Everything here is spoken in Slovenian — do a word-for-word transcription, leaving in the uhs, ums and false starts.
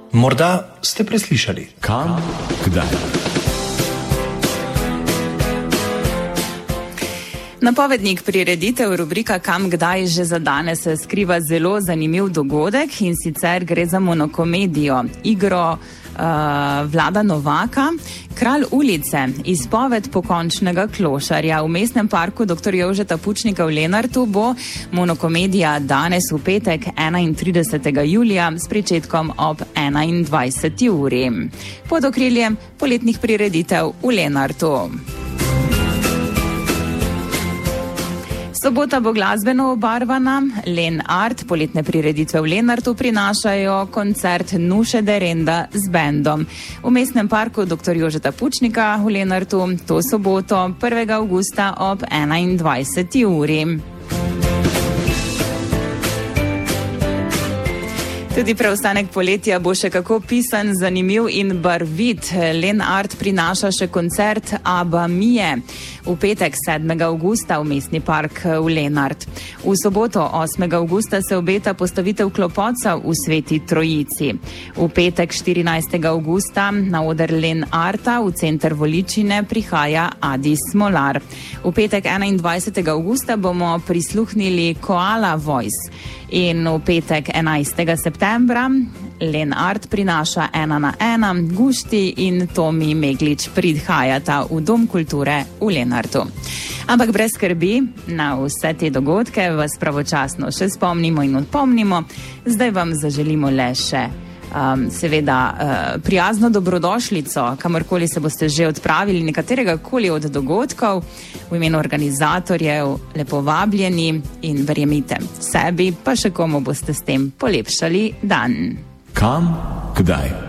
Morda ste preslišali. Kam, kdaj? Napovednik prireditev rubrika Kam, kdaj že za danes se skriva zelo zanimiv dogodek, in sicer gre za monokomedijo, igro uh, Vlada Novaka, Kralj ulice, izpoved pokončnega klošarja. V mestnem parku doktor Jožeta Pučnika v Lenartu bo monokomedija danes v petek enaintridesetega julija s pričetkom ob enaindvajseti uri. Pod okriljem poletnih prireditev v Lenartu. Sobota bo glasbeno obarvana. Len Art, poletne prireditve v Lenartu prinašajo koncert Nuše Derenda z bendom. V mestnem parku doktor Jožeta Pučnika v Lenartu to soboto prvega avgusta ob enaindvajseti uri. Tudi preostanek poletja bo še kako pisan, zanimiv in barvit. Len Art prinaša še koncert Abba Mije v petek sedmega avgusta v mestni park v Lenart. V soboto osmega avgusta se obeta postavitev Klopotca v Sveti Trojici. V petek štirinajstega avgusta na oder Len Arta v center Voličine prihaja Adi Smolar. V petek enaindvajsetega avgusta bomo prisluhnili Koala Voice. In v petek enajstega septembra Len Art prinaša ena na ena, Gušti in Tomi Meglič prihajata v Dom kulture v Lenartu. Ampak brez skrbi, na vse te dogodke vas pravočasno še spomnimo in odpomnimo. Zdaj vam zaželimo le še Um, seveda uh, prijazno dobrodošlico, kamorkoli se boste že odpravili, nekaterega koli od dogodkov. V imenu organizatorjev lepo vabljeni in verjemite sebi, pa še komu boste s tem polepšali dan. Kam, kdaj?